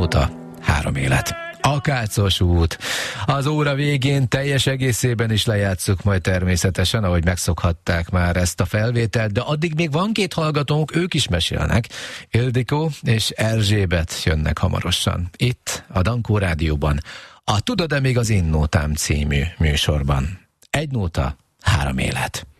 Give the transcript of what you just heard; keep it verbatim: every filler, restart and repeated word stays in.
nóta, három élet. Akácos út. Az óra végén teljes egészében is lejátsszuk majd természetesen, ahogy megszokhatták már ezt a felvételt, de addig még van két hallgatónk, ők is mesélnek. Ildikó és Erzsébet jönnek hamarosan. Itt, a Dankó Rádióban, a Tudod-e még az Én nótám című műsorban. Egy nóta, három élet.